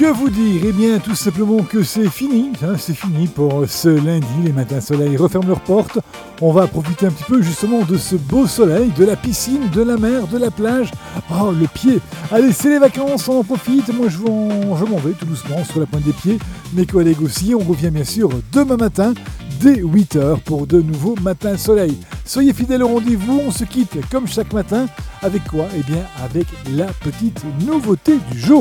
Que vous dire? Eh bien, tout simplement que c'est fini. C'est fini pour ce lundi. Les matins soleil referment leurs portes. On va profiter un petit peu justement de ce beau soleil, de la piscine, de la mer, de la plage. Oh, le pied. Allez, c'est les vacances, on en profite. Moi, je m'en vais tout doucement sur la pointe des pieds. Mes collègues aussi. On revient bien sûr demain matin dès 8h pour de nouveaux matins soleil. Soyez fidèles au rendez-vous. On se quitte comme chaque matin. Avec quoi? Eh bien, avec la petite nouveauté du jour.